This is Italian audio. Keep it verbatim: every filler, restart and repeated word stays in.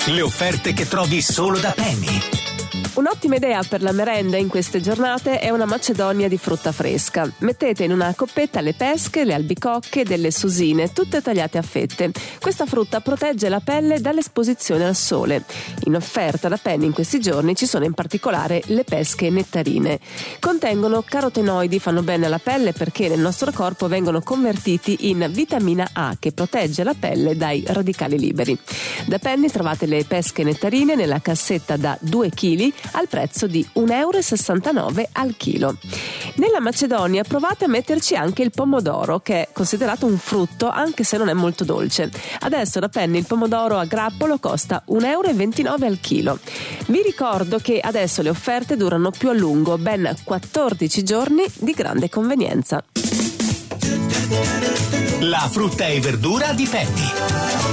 Le offerte che trovi solo da Penny. Un'ottima idea per la merenda in queste giornate è una macedonia di frutta fresca. Mettete in una coppetta le pesche, le albicocche e delle susine, tutte tagliate a fette. Questa frutta protegge la pelle dall'esposizione al sole. In offerta da Penny in questi giorni ci sono in particolare le pesche nettarine. Contengono carotenoidi, fanno bene alla pelle perché nel nostro corpo vengono convertiti in vitamina A che protegge la pelle dai radicali liberi. Da Penny trovate le pesche nettarine nella cassetta da due chili al prezzo di un euro e sessantanove al chilo. Nella Macedonia provate a metterci anche il pomodoro, che è considerato un frutto anche se non è molto dolce. Adesso da Penny il pomodoro a grappolo costa un euro e ventinove al chilo. Vi ricordo che adesso le offerte durano più a lungo, ben quattordici giorni di grande convenienza. La frutta e verdura di Penny.